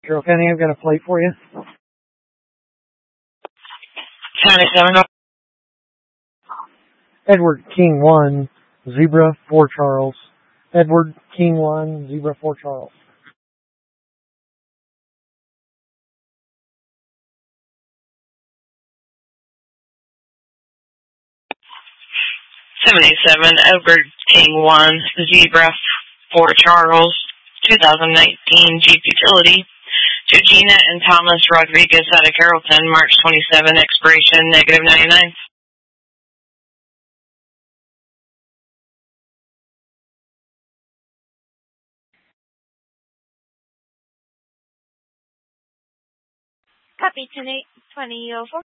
Carroll County, I've got a plate for you. County 7. Edward King 1, Zebra 4 Charles. Edward King 1, Zebra 4 Charles. Edward King 1, Zebra 4 Charles, 2019 Jeep Utility, to Gina and Thomas Rodriguez out of Carrollton, March 27, expiration -99. Copy, 10-8, 2004.